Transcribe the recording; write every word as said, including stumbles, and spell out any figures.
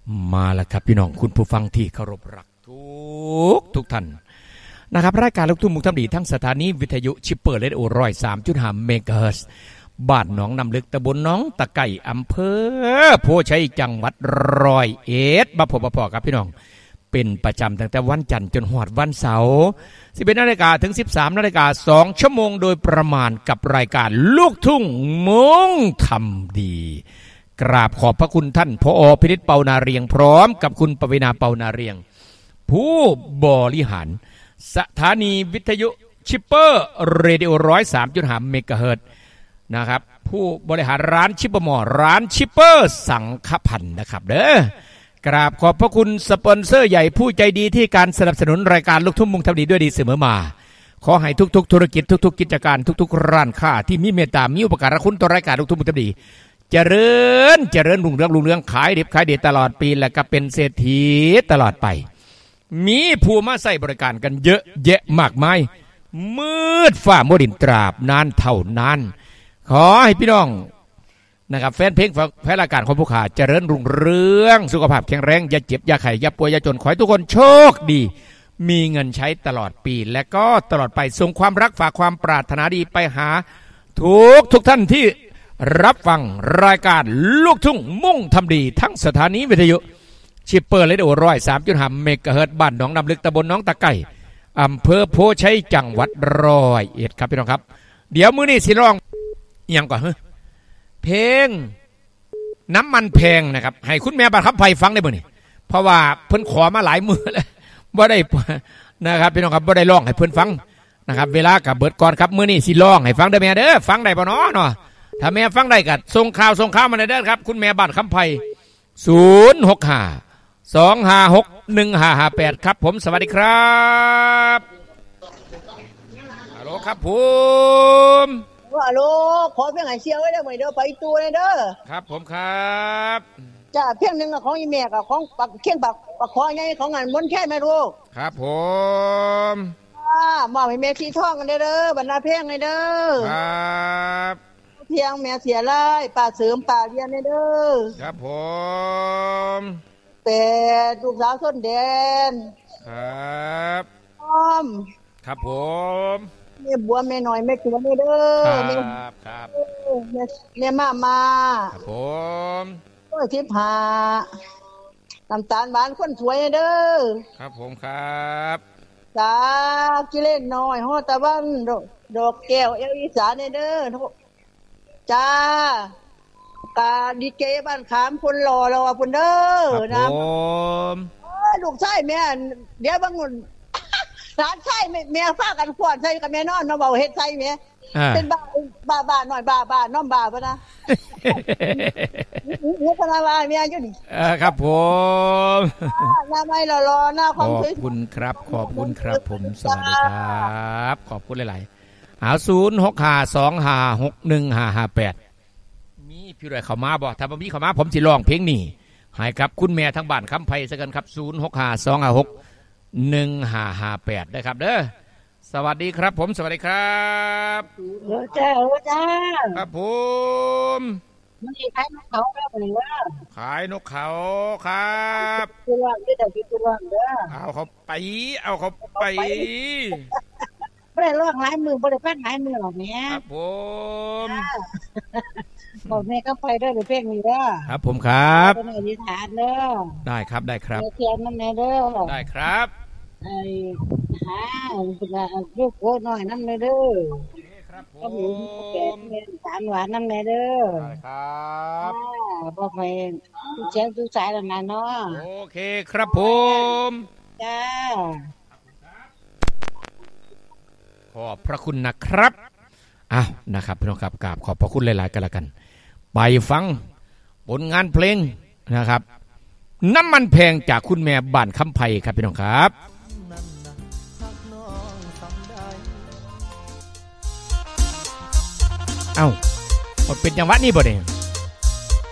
มาแล้วครับพี่น้องคุณผู้ฟังที่เคารพรักทุกทุกท่านนะครับรายการลูกทุ่งมุกทำดีทั้งสถานีวิทยุชิปเปอร์เรดิโอร้อยสามจุดห้าเมกะเฮิรตซ์บ้านหนองน้ำลึกตำบลหนองตะไก่อำเภอโพชัยจังหวัดร้อยเอ็ดมาพบมาพอครับพี่น้องเป็นประจำตั้งแต่วันจันทร์จนหอดวันเสาร์สิบเอ็ดนาฬิกาถึงสิบสามนาฬิกาสองชั่วโมงโดยประมาณกับรายการลูกทุ่งมุกทำดีกราบขอบพระคุณท่านผอ.พินิจเปานาเรียงพร้อมกับคุณปวีณาเปานาเรียงผู้บริหารสถานีวิทยุชิปเปอร์เรดิโอร้อยสามจุดห้าเมกะเฮิรตซ์นะครับผู้บริหารร้านชิปเปอร์มอร้านชิปเปอร์สังขพันธ์นะครับเด้อกราบขอบพระคุณสปอนเซอร์ใหญ่ผู้ใจดีที่การสนับสนุนรายการลูกทุ่งมุกทำดีด้วยดีเสมอมาขอให้ทุกๆธุรกิจทุกๆกิจการทุกๆร้านค้าที่มีเมตตามีอุปการะคุณต่อรายการลูกทุ่งมุกทำดีเจริญเจริญรุ่งเรืองรุ่งเรืองขายดิบขายดีตลอดปีและก็เป็นเศรษฐีตลอดไปมีผู้มาใส่บริการกันเยอะแยะมากมายมืดฝ่ามัวดินตราบนานเท่านานขอให้พี่น้องนะครับแฟนเพลงแฟนรายการของผู้ขาเจริญรุ่งเรืองสุขภาพแข็งแรงอย่าเจ็บอย่าไข้อย่าป่วยอย่าจนขอให้ทุกคนโชคดีมีเงินใช้ตลอดปีและก็ตลอดไปส่งความรักฝากความปรารถนาดีไปหาทุกทุกท่านที่รับฟังรายการลูกทุ่งมุ่งทำดีทั้งสถานีวิทยุชิปเปอร์เรดิโอร้อยสามจุดห้าเมกะเฮิรตซ์บ้านหนองน้ำลึกตำบลหนองตะไก่อำเภอโพชัยจังหวัดร้อยเอ็ดครับพี่น้องครับเดี๋ยวมื้อนี้สิร้องยังก่อนเฮ้เพลงน้ำมันแพงนะครับให้คุณแม่บัดคำไพฟังได้บ่นี่เพราะว่าเพิ่นขอมาหลายมื้อแล้วบ่ได้นะครับพี่น้องครับบ่ได้ร้องให้เพิ่นฟังนะครับเวลากับเบิดก่อนครับมื้อนี้สิร้องให้ฟังเด้อแม่เด้อฟังได้บ่เนาะเนาะถ้าแม่ฟังได้ก็ส่งข่าวส่งข่าวมาได้ครับคุณแม่บัดคำไพศูนย์ หก ห้า สอง ห้า หก หนึ่ง ห้า ห้า แปดครับผมสวัสดีครับฮัลโหลครับผมฮัลโหลขอเพียงให้เชียร์ไว้ได้ไหมเด้อไปตัวเลยเด้อครับผมครับจ้าเพียงหนึ่งของอีแม่กับของปักเขียนปักปักคอไงของงานมนต์แค่ไม่รู้ครับผมอ่ามอบให้แม่ที่ท้องกันเด้อบรรดาเพียงเลยเด้อครับเพียงแม่เสียไล่ป่าเสริมป่าเรียนเลยเด้อครับผมเป็ดลูกสาวส้นแดนครับอ้อมครับผมแม่บัวแม่หน่อยแม่กินเลยเด้อครับครับแม่แม่มามาครับผมโอ้ยทิพหาน้ำตาลหวานคนสวยเด้อครับผมครับจ้ากิเลนน้อยฮอตะวันดอกแก้วเอวอีสานเด้อจ้ากาดีเจบ้านขามคนรอเราพุ่นเด้อนะลูกชายแม่เดี๋ยวบางคนร้านชายแม่ฟ้ากันขวดใส่กับแม่นอนเนาะเบาเฮ็ดใส่แม่เป็นบ้าบ้าบ้าหน่อยบ้าบ้าน้อมบ้าป่ะนะนี่พนาว่าแม่อยู่นี่ครับผมหน้าไม่รอๆหน้าความขอบคุณครับขอบคุณครับผมสวัสดีครับขอบคุณหลายๆหาศูนย์ หก ห้า สอง ห้า หก หนึ่ง ห้า ห้า แปดมีพี่รวยเข้ามาบ่ถ้าบ่มีเข้ามาผมสิร้องเพลงนี้ให้ครับคุณแม่ทั้งบ้านคำไพซะกันครับศูนย์ หก ห้า สอง ห้า หก หนึ่ง ห้า ห้า แปดได้ครับเด้อสวัสดีครับผมสวัสดีครับโอ้จ้าโอ้จ้าครับผมนี่ขายนกเขาครับนี่ว่าขายนกเขาครับตัวว่างได้แต่ตัวว่างเด้อเอาเขาไปเอาเขาไปบ่ได้ร้องหลายมือบ่ได้ฟังหลายมือหรอกแม่ครับผมบอกแม่ก็ไปเด้อเพลงนี้เด้อครับผมครับเป็นอธิษฐานเด้อได้ครับได้ครับเทียนนำแม่เด้อได้ครับไอ้หาลูกโอ้น้อยนำแม่เด้อครับผมเป็นสารหวานนำแม่เด้อได้ครับบ่ไปเสียงทุกสายแล้วนะเนาะโอเคครับผมจ้าขอบพระคุณนะครับอ้าวนะครับพี่น้องครับกราบขอบพระคุณหลายๆกันละกันไปฟังผลงานเพลงนะครับน้ำมันแพงจากคุณแม่บ้านคำไพครับพี่น้องครับเอ้ามันเป็นจังหวะนี้บ่เนี่ย